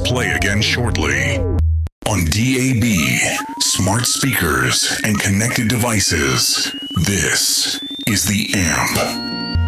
play again shortly. On DAB, smart speakers, and connected devices, this is The Amp.